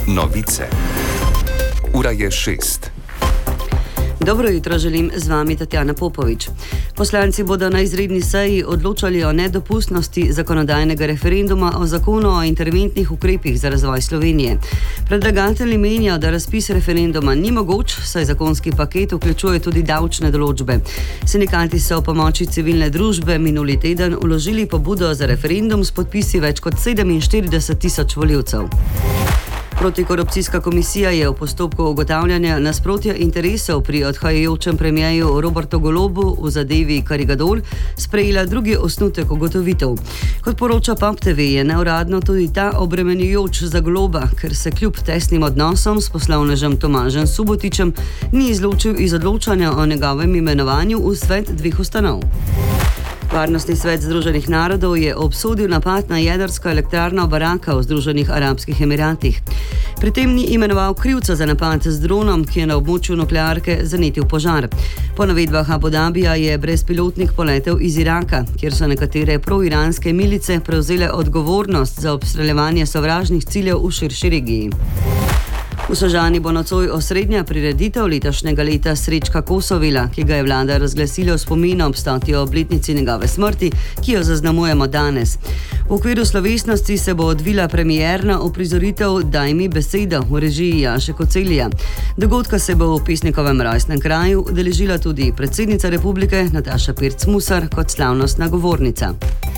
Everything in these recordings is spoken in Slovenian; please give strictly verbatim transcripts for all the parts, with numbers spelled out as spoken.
Novice. Ura je šest. Dobro jutro želim, z vami Tatjana Popovič. Poslanci bodo na izredni seji odločali o nedopustnosti zakonodajnega referenduma o zakonu o interventnih ukrepih za razvoj Slovenije. Predlagatelji menijo, da razpis referenduma ni mogoč, saj zakonski paket vključuje tudi davčne določbe. Sindikati so v pomoči civilne družbe minuli teden vložili pobudo za referendum s podpisi več kot sedeminštirideset tisoč volivcev. Protikorupcijska komisija je v postopku ugotavljanja nasprotja interesov pri odhajajočem premierju Robertu Golobu v zadevi Karigador sprejela drugi osnutek ugotovitev. Kot poroča Pop T V, je neuradno tudi ta obremenjujoč za Goloba, ker se kljub tesnim odnosom s poslovnežem Tomažem Subotićem ni izločil iz odločanja o njegovem imenovanju v svet dveh ustanov. Varnostni svet Združenih narodov je obsodil napad na jedrsko elektrarno Baraka v Združenih arabskih emiratih. Pri tem ni imenoval krivca za napad z dronom, ki je na območju nuklearke zanetil požar. Po navedbah Abu Dabija je brezpilotnik poletel iz Iraka, kjer so nekatere proiranske milice prevzele odgovornost za obstreljevanje sovražnih ciljev v širši regiji. V Sežani bo nocoj osrednja prireditev letošnjega leta Srečka Kosovila, ki ga je vlada razglasila v spomin ob stoti obletnici njegove smrti, ki jo zaznamujemo danes. V okviru slovesnosti se bo odvila premierna uprizoritev Daj mi besedo v režiji Jaše Kocelija. Dogodka se bo v pesnikovem rojstnem kraju udeležila tudi predsednica republike Nataša Pirc Musar kot slavnostna govornica.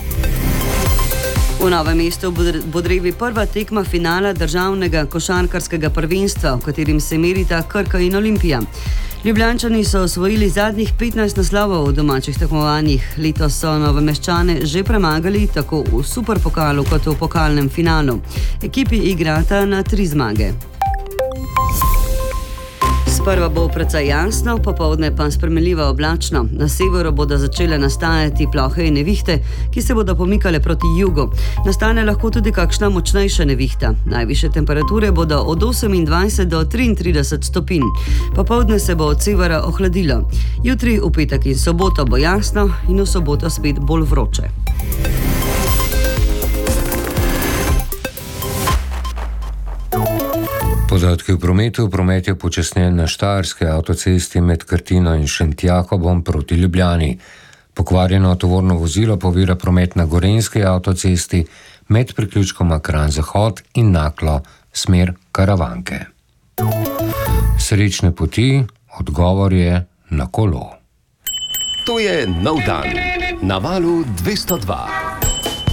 V Novem mestu bo drevi prva tekma finala državnega košarkarskega prvenstva, v katerim se merita Krka in Olimpija. Ljubljančani so osvojili zadnjih petnajst naslovov v domačih tekmovanjih. Letos so Novomeščane že premagali tako v superpokalu kot v pokalnem finalu. Ekipi igrata na tri zmage. Sprva bo precej jasno, popoldne pa spremenljivo oblačno. Na severu bodo začele nastajati plohe in nevihte, ki se bodo pomikale proti jugu. Nastane lahko tudi kakšna močnejša nevihta. Najvišje temperature bodo od osemindvajset do triintrideset stopinj. Popoldne se bo od severa ohladilo. Jutri, v petek in soboto bo jasno in v soboto spet bolj vroče. Podatki v prometu. Promet je počasnjen na štajerski avtocesti med Krtino in Šentjakobom proti Ljubljani. Pokvarjeno tovorno vozilo povira promet na Gorenjski avtocesti med priključkoma Kranj-Zahod in Naklo, smer Karavanke. Srečne poti, odgovor je na kolo. To je nov dan na Valu dvesto dva.